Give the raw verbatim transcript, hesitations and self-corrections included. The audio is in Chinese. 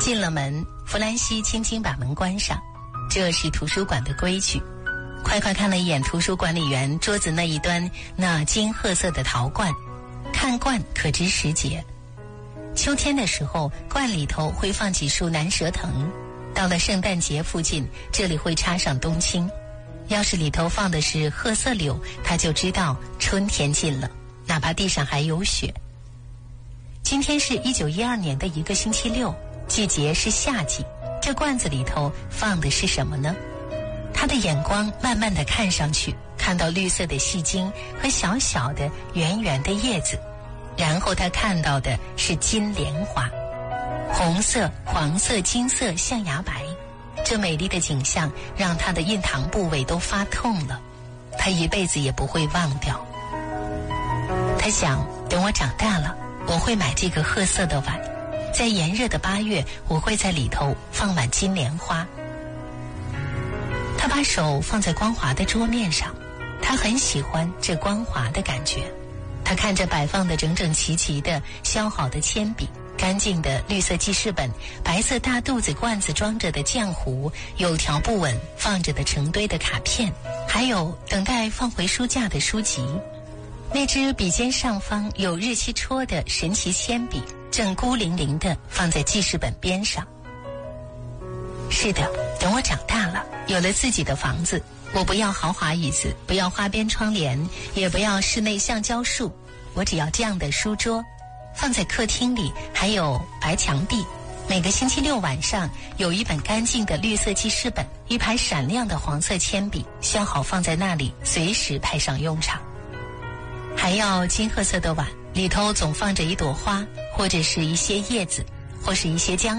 进了门，弗兰西轻轻把门关上，这是图书馆的规矩。快快看了一眼图书管理员桌子那一端那金褐色的陶罐，看罐可知时节。秋天的时候，罐里头会放几束南蛇藤，到了圣诞节附近，这里会插上冬青。要是里头放的是褐色柳，他就知道春天近了，哪怕地上还有雪。今天是一九一二年的一个星期六，季节是夏季。这罐子里头放的是什么呢？他的眼光慢慢地看上去，看到绿色的细茎和小小的圆圆的叶子，然后他看到的是金莲花，红色、黄色、金色，象牙白。这美丽的景象让他的印堂部位都发痛了，他一辈子也不会忘掉。他想，等我长大了，我会买这个褐色的碗，在炎热的八月，我会在里头放满金莲花。他把手放在光滑的桌面上，他很喜欢这光滑的感觉。他看着摆放的整整齐齐的削好的铅笔，干净的绿色记事本，白色大肚子罐子装着的浆糊，有条不紊放着的成堆的卡片，还有等待放回书架的书籍。那支笔尖上方有日期戳的神奇铅笔，正孤零零地放在记事本边上。是的，等我长大了，有了自己的房子，我不要豪华椅子，不要花边窗帘，也不要室内橡胶树，我只要这样的书桌，放在客厅里，还有白墙壁。每个星期六晚上，有一本干净的绿色记事本，一排闪亮的黄色铅笔，削好放在那里，随时派上用场。还要金褐色的碗，里头总放着一朵花，或者是一些叶子，或是一些浆